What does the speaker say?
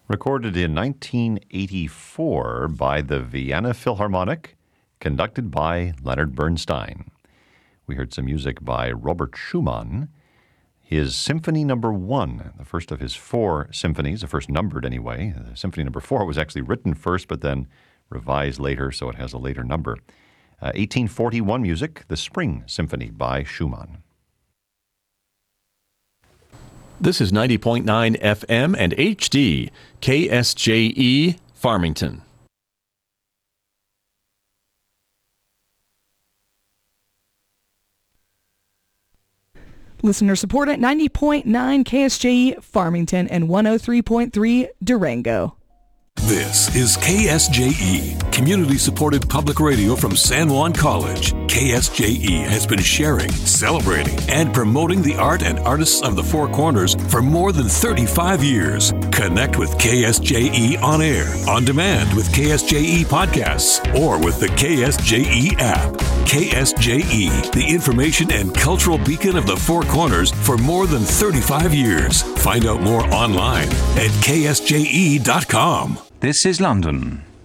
Recorded in 1984 by the Vienna Philharmonic, conducted by Leonard Bernstein. We heard some music by Robert Schumann. His Symphony No. 1, the first of his 4 symphonies, the first numbered anyway. Symphony No. 4 was actually written first, but then revised later, so it has a later number. 1841 music, the Spring Symphony by Schumann. This is 90.9 FM and HD, KSJE, Farmington. Listener support at 90.9 KSJE, Farmington, and 103.3 Durango. This is KSJE, community-supported public radio from San Juan College. KSJE has been sharing, celebrating, and promoting the art and artists of the Four Corners for more than 35 years. Connect with KSJE on air, on demand with KSJE podcasts, or with the KSJE app. KSJE, the information and cultural beacon of the Four Corners for more than 35 years. Find out more online at ksje.com. This is London.